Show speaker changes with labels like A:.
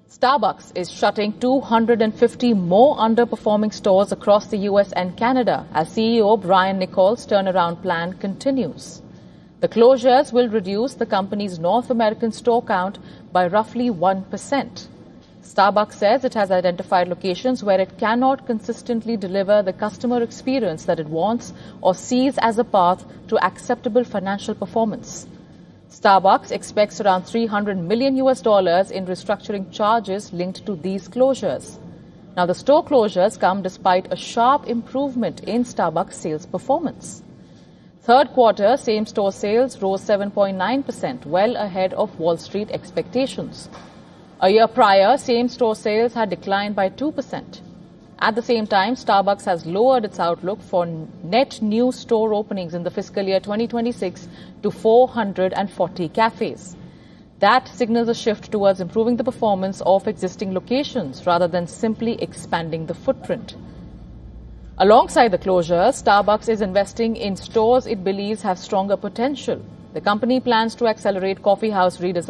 A: Starbucks is shutting 250 more underperforming stores across the US and Canada as CEO Brian Niccol's turnaround plan continues. The closures will reduce the company's North American store count by roughly 1%. Starbucks says it has identified locations where it cannot consistently deliver the customer experience that it wants or sees as a path to acceptable financial performance. Starbucks expects around $300 million in restructuring charges linked to these closures. Now, the store closures come despite a sharp improvement in Starbucks sales performance. Third quarter same-store sales rose 7.9%, well ahead of Wall Street expectations. A year prior, same-store sales had declined by 2%. At the same time, Starbucks has lowered its outlook for net new store openings in the fiscal year 2026 to 440 cafes. That signals a shift towards improving the performance of existing locations rather than simply expanding the footprint. Alongside the closures, Starbucks is investing in stores it believes have stronger potential. The company plans to accelerate coffee house redesign